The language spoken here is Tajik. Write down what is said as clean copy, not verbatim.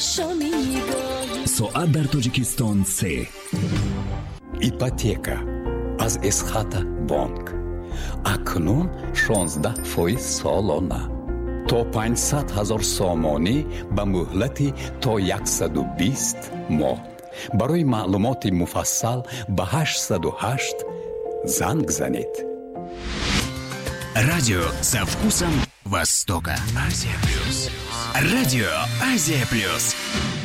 соат дар Тоҷикистон 3. ипотека аз Эсхата бонк акнун 16% солона то 500,000 сомонӣ ба муҳлати то 120 моҳ. барои маълумоти муфассал ба 808 занг занед. Радио со вкусом Востока. Азия плюс. Радио Азия плюс.